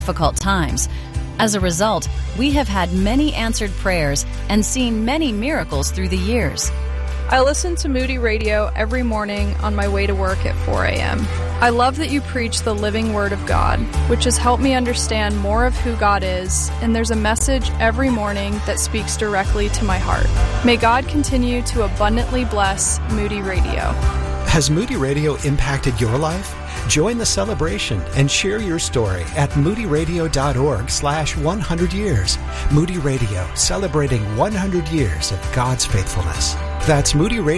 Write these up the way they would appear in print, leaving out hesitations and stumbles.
difficult times. As a result, we have had many answered prayers and seen many miracles through the years. I listen to Moody Radio every morning on my way to work at 4 a.m. I love that you preach the living Word of God, which has helped me understand more of who God is, and there's a message every morning that speaks directly to my heart. May God continue to abundantly bless Moody Radio. Has Moody Radio impacted your life? Join the celebration and share your story at moodyradio.org/100 years. Moody Radio, celebrating 100 years of God's faithfulness. That's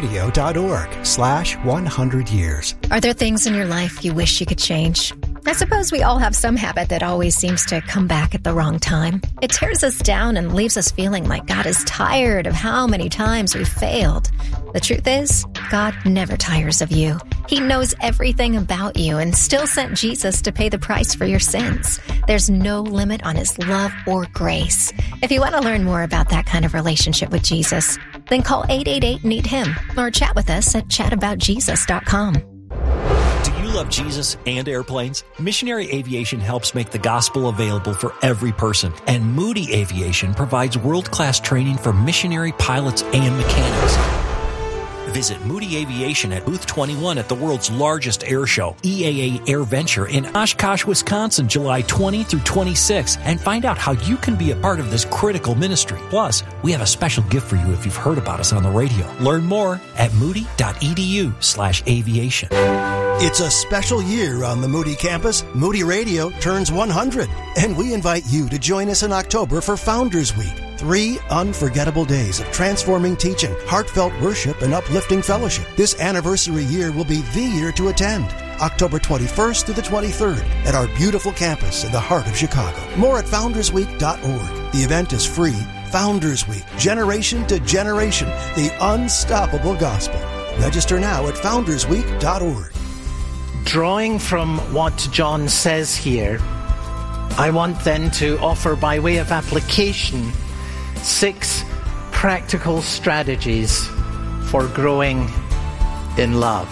moodyradio.org/100 years. Are there things in your life you wish you could change? I suppose we all have some habit that always seems to come back at the wrong time. It tears us down and leaves us feeling like God is tired of how many times we've failed. The truth is, God never tires of you. He knows everything about you and still sent Jesus to pay the price for your sins. There's no limit on His love or grace. If you want to learn more about that kind of relationship with Jesus, then call 888-NEED-HIM or chat with us at chataboutjesus.com. Love Jesus and airplanes? Missionary Aviation helps make the gospel available for every person, and Moody Aviation provides world-class training for missionary pilots and mechanics. Visit Moody Aviation at Booth 21 at the world's largest air show, EAA AirVenture in Oshkosh, Wisconsin, July 20 through 26, and find out how you can be a part of this critical ministry. Plus, we have a special gift for you if you've heard about us on the radio. Learn more at moody.edu/aviation. It's a special year on the Moody campus. Moody Radio turns 100, and we invite you to join us in October for Founders Week. 3 unforgettable days of transforming teaching, heartfelt worship, and uplifting fellowship. This anniversary year will be the year to attend. October 21st through the 23rd at our beautiful campus in the heart of Chicago. More at foundersweek.org. The event is free. Founders Week, generation to generation, the unstoppable gospel. Register now at foundersweek.org. Drawing from what John says here, I want then to offer by way of application 6 practical strategies for growing in love.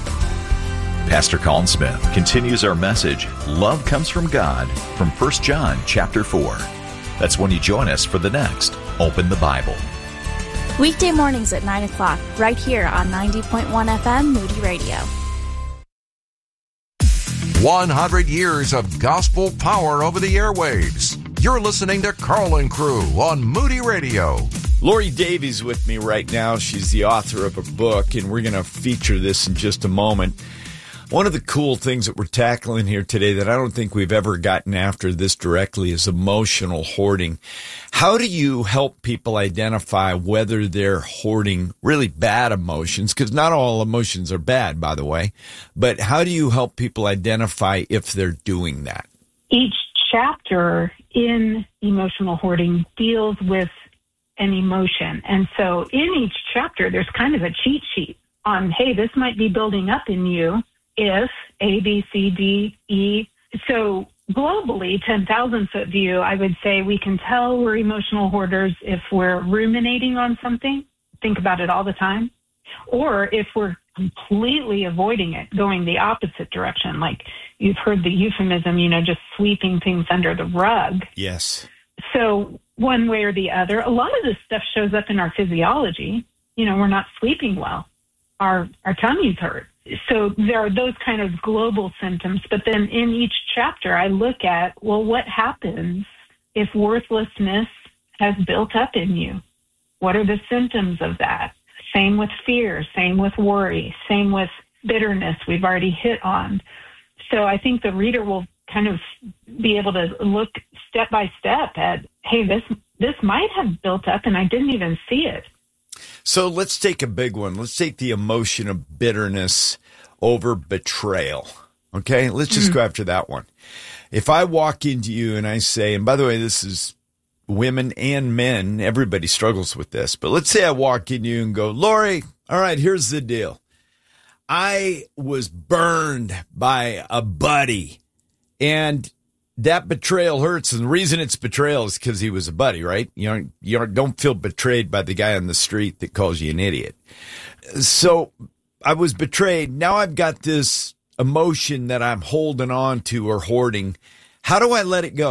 Pastor Colin Smith continues our message, Love Comes from God, from 1 John chapter 4. That's when you join us for the next Open the Bible. Weekday mornings at 9 o'clock, right here on 90.1 FM Moody Radio. 100 years of gospel power over the airwaves. You're listening to Carlin Crew on Moody Radio. Lori Davies with me right now. She's the author of a book, and we're going to feature this in just a moment. One of the cool things that we're tackling here today that I don't think we've ever gotten after this directly is emotional hoarding. How do you help people identify whether they're hoarding really bad emotions? Because not all emotions are bad, by the way. But how do you help people identify if they're doing that? Each chapter in emotional hoarding deals with an emotion. And so in each chapter, there's kind of a cheat sheet on, hey, this might be building up in you. If A, B, C, D, E. So globally, 10,000-foot view, I would say we can tell we're emotional hoarders if we're ruminating on something, think about it all the time, or if we're completely avoiding it, going the opposite direction. Like you've heard the euphemism, just sweeping things under the rug. Yes. So one way or the other, a lot of this stuff shows up in our physiology. We're not sleeping well. Our tummies hurt. So there are those kind of global symptoms. But then in each chapter, I look at, well, what happens if worthlessness has built up in you? What are the symptoms of that? Same with fear, same with worry, same with bitterness we've already hit on. So I think the reader will kind of be able to look step by step at, hey, this might have built up and I didn't even see it. So let's take a big one. Let's take the emotion of bitterness over betrayal. Okay, let's just go after that one. If I walk into you and I say, and by the way, this is women and men, everybody struggles with this, but let's say I walk into you and go, Lori, all right, here's the deal. I was burned by a buddy, and that betrayal hurts, and the reason it's betrayal is because he was a buddy, right? You don't feel betrayed by the guy on the street that calls you an idiot. So I was betrayed. Now I've got this emotion that I'm holding on to or hoarding. How do I let it go?